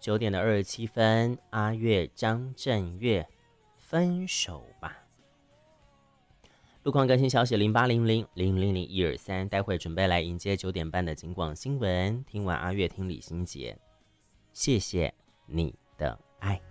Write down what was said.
9点的27分，阿月张震岳分手吧。路况更新消息0800000123，待会准备来迎接9点半的警广新闻。听完阿月听李心洁，谢谢你的爱。